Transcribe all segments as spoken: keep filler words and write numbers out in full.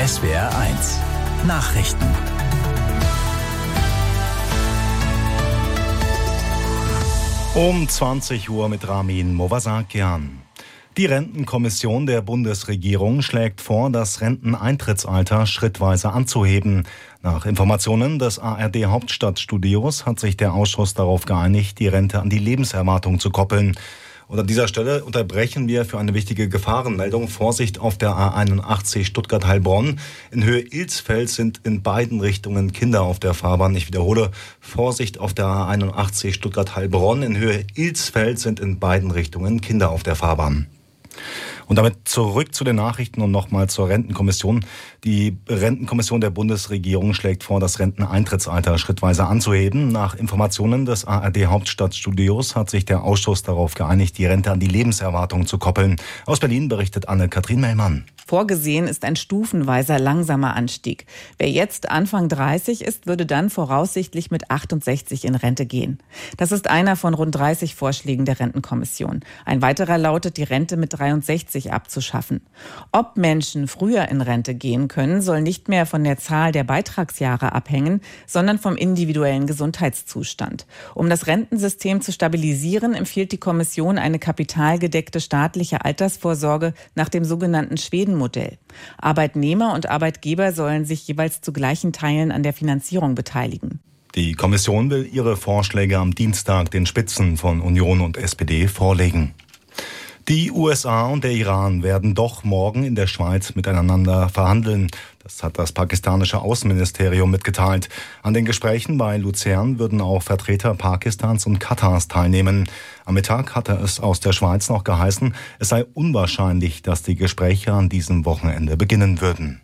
S W R eins Nachrichten. Um zwanzig Uhr mit Ramin Movasakian. Die Rentenkommission der Bundesregierung schlägt vor, das Renteneintrittsalter schrittweise anzuheben. Nach Informationen des A R D-Hauptstadtstudios hat sich der Ausschuss darauf geeinigt, die Rente an die Lebenserwartung zu koppeln. Und an dieser Stelle unterbrechen wir für eine wichtige Gefahrenmeldung. Vorsicht auf der A einundachtzig Stuttgart-Heilbronn. In Höhe Ilsfeld sind in beiden Richtungen Kinder auf der Fahrbahn. Ich wiederhole, Vorsicht auf der A einundachtzig Stuttgart-Heilbronn. In Höhe Ilsfeld sind in beiden Richtungen Kinder auf der Fahrbahn. Und damit zurück zu den Nachrichten und nochmal zur Rentenkommission. Die Rentenkommission der Bundesregierung schlägt vor, das Renteneintrittsalter schrittweise anzuheben. Nach Informationen des A R D-Hauptstadtstudios hat sich der Ausschuss darauf geeinigt, die Rente an die Lebenserwartung zu koppeln. Aus Berlin berichtet Anne-Kathrin Mellmann. Vorgesehen ist ein stufenweiser langsamer Anstieg. Wer jetzt Anfang dreißig ist, würde dann voraussichtlich mit achtundsechzig in Rente gehen. Das ist einer von rund dreißig Vorschlägen der Rentenkommission. Ein weiterer lautet, die Rente mit dreiundsechzig abzuschaffen. Ob Menschen früher in Rente gehen können, soll nicht mehr von der Zahl der Beitragsjahre abhängen, sondern vom individuellen Gesundheitszustand. Um das Rentensystem zu stabilisieren, empfiehlt die Kommission eine kapitalgedeckte staatliche Altersvorsorge nach dem sogenannten Schweden Modell. Arbeitnehmer und Arbeitgeber sollen sich jeweils zu gleichen Teilen an der Finanzierung beteiligen. Die Kommission will ihre Vorschläge am Dienstag den Spitzen von Union und S P D vorlegen. Die U S A und der Iran werden doch morgen in der Schweiz miteinander verhandeln. Das hat das pakistanische Außenministerium mitgeteilt. An den Gesprächen bei Luzern würden auch Vertreter Pakistans und Katars teilnehmen. Am Mittag hatte es aus der Schweiz noch geheißen, es sei unwahrscheinlich, dass die Gespräche an diesem Wochenende beginnen würden.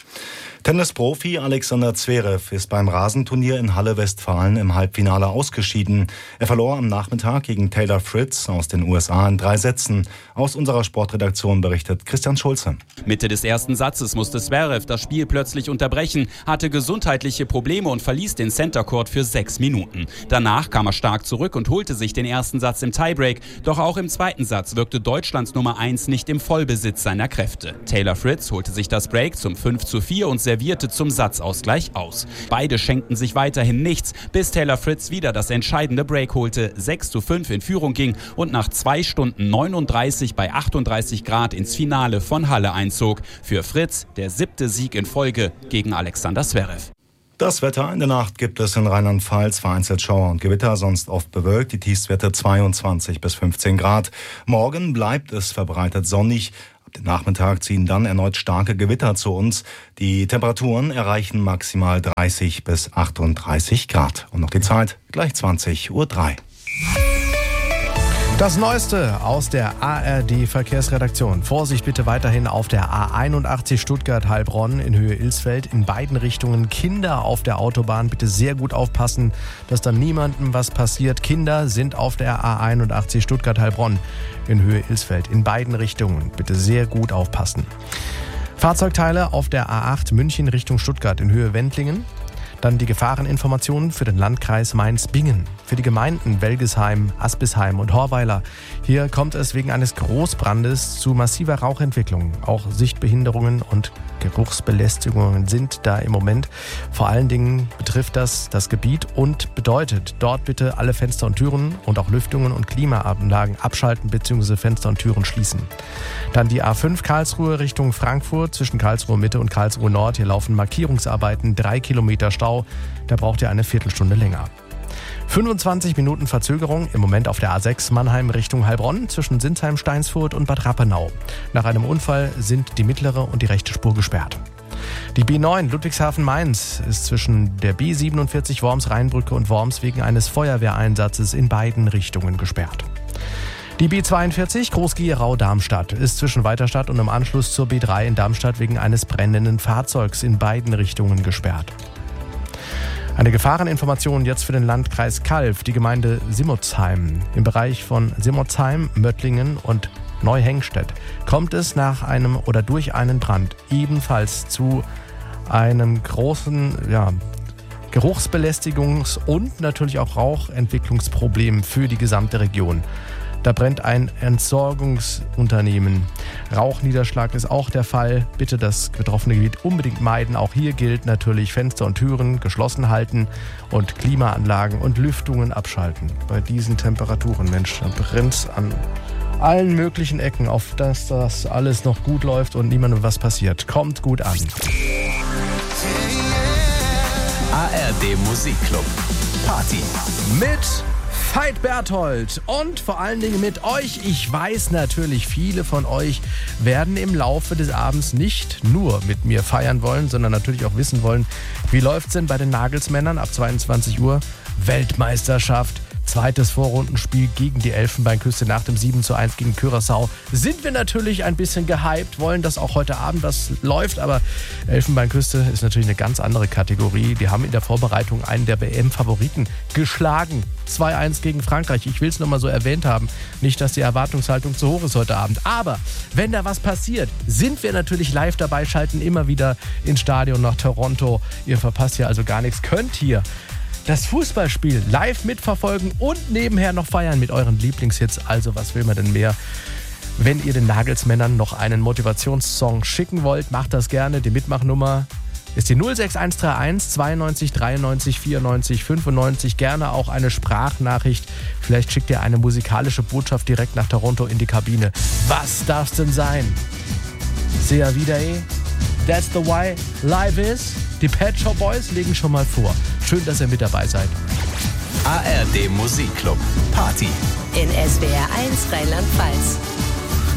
Tennisprofi Alexander Zverev ist beim Rasenturnier in Halle Westfalen im Halbfinale ausgeschieden. Er verlor am Nachmittag gegen Taylor Fritz aus den U S A in drei Sätzen. Aus unserer Sportredaktion berichtet Christian Schulze. Mitte des ersten Satzes musste Zverev das Spiel plötzlich unterbrechen, hatte gesundheitliche Probleme und verließ den Center Court für sechs Minuten. Danach kam er stark zurück und holte sich den ersten Satz im Tiebreak. Doch auch im zweiten Satz wirkte Deutschlands Nummer eins nicht im Vollbesitz seiner Kräfte. Taylor Fritz holte sich das Break zum fünf zu vier und servierte zum Satzausgleich aus. Beide schenkten sich weiterhin nichts, bis Taylor Fritz wieder das entscheidende Break holte, sechs zu fünf in Führung ging und nach zwei Stunden neununddreißig bei achtunddreißig Grad ins Finale von Halle einzog. Für Fritz der siebte Sieg in Folge gegen Alexander Zverev. Das Wetter: In der Nacht gibt es in Rheinland-Pfalz vereinzelt Schauer und Gewitter, sonst oft bewölkt. Die Tiefstwerte zweiundzwanzig bis fünfzehn Grad. Morgen bleibt es verbreitet sonnig. Ab dem Nachmittag ziehen dann erneut starke Gewitter zu uns. Die Temperaturen erreichen maximal dreißig bis achtunddreißig Grad. Und noch die Zeit, gleich zwanzig Uhr drei. Das Neueste aus der A R D-Verkehrsredaktion. Vorsicht bitte weiterhin auf der A einundachtzig Stuttgart-Heilbronn in Höhe Ilsfeld. In beiden Richtungen Kinder auf der Autobahn. Bitte sehr gut aufpassen, dass da niemandem was passiert. Kinder sind auf der A einundachtzig Stuttgart-Heilbronn in Höhe Ilsfeld. In beiden Richtungen. Bitte sehr gut aufpassen. Fahrzeugteile auf der A acht München Richtung Stuttgart in Höhe Wendlingen. Dann die Gefahreninformationen für den Landkreis Mainz-Bingen. Für die Gemeinden Welgesheim, Aspisheim und Horweiler. Hier kommt es wegen eines Großbrandes zu massiver Rauchentwicklung. Auch Sichtbehinderungen und Geruchsbelästigungen sind da im Moment. Vor allen Dingen betrifft das das Gebiet und bedeutet, dort bitte alle Fenster und Türen und auch Lüftungen und Klimaanlagen abschalten bzw. Fenster und Türen schließen. Dann die A fünf Karlsruhe Richtung Frankfurt zwischen Karlsruhe Mitte und Karlsruhe Nord. Hier laufen Markierungsarbeiten, drei Kilometer Stau. Da braucht ihr eine Viertelstunde länger. fünfundzwanzig Minuten Verzögerung im Moment auf der A sechs Mannheim Richtung Heilbronn zwischen Sinsheim, Steinsfurt und Bad Rappenau. Nach einem Unfall sind die mittlere und die rechte Spur gesperrt. Die B neun Ludwigshafen-Mainz ist zwischen der B siebenundvierzig Worms-Rheinbrücke und Worms wegen eines Feuerwehreinsatzes in beiden Richtungen gesperrt. Die B zweiundvierzig Groß-Gerau-Darmstadt ist zwischen Weiterstadt und im Anschluss zur B drei in Darmstadt wegen eines brennenden Fahrzeugs in beiden Richtungen gesperrt. Eine Gefahreninformation jetzt für den Landkreis Calw, die Gemeinde Simmotsheim. Im Bereich von Simmotsheim, Möttlingen und Neuhengstedt kommt es nach einem oder durch einen Brand ebenfalls zu einem großen ja, Geruchsbelästigungs- und natürlich auch Rauchentwicklungsproblem für die gesamte Region. Da brennt ein Entsorgungsunternehmen. Rauchniederschlag ist auch der Fall. Bitte das betroffene Gebiet unbedingt meiden. Auch hier gilt natürlich Fenster und Türen geschlossen halten und Klimaanlagen und Lüftungen abschalten. Bei diesen Temperaturen, Mensch, da brennt es an allen möglichen Ecken, auf dass das alles noch gut läuft und niemandem was passiert. Kommt gut an. A R D Musikclub Party Mit Veit Berthold und vor allen Dingen mit euch. Ich weiß natürlich, viele von euch werden im Laufe des Abends nicht nur mit mir feiern wollen, sondern natürlich auch wissen wollen, wie läuft's denn bei den Nagelsmännern ab zweiundzwanzig Uhr? Weltmeisterschaft. Zweites Vorrundenspiel gegen die Elfenbeinküste nach dem sieben zu eins gegen Curaçao. Sind wir natürlich ein bisschen gehypt, wollen, dass auch heute Abend was läuft, aber Elfenbeinküste ist natürlich eine ganz andere Kategorie. Die haben in der Vorbereitung einen der W M-Favoriten geschlagen. zwei eins gegen Frankreich. Ich will es nur mal so erwähnt haben. Nicht, dass die Erwartungshaltung zu hoch ist heute Abend. Aber wenn da was passiert, sind wir natürlich live dabei, schalten immer wieder ins Stadion nach Toronto. Ihr verpasst hier also gar nichts. Könnt hier das Fußballspiel live mitverfolgen und nebenher noch feiern mit euren Lieblingshits. Also was will man denn mehr? Wenn ihr den Nagelsmännern noch einen Motivationssong schicken wollt, macht das gerne. Die Mitmachnummer ist die null sechs eins drei eins zweiundneunzig dreiundneunzig vierundneunzig fünfundneunzig. Gerne auch eine Sprachnachricht. Vielleicht schickt ihr eine musikalische Botschaft direkt nach Toronto in die Kabine. Was darf's denn sein? Sea Vidae, That's the Way Live is. Die Pet Shop Boys legen schon mal vor. Schön, dass ihr mit dabei seid. A R D Musikclub Party in S W R eins Rheinland-Pfalz.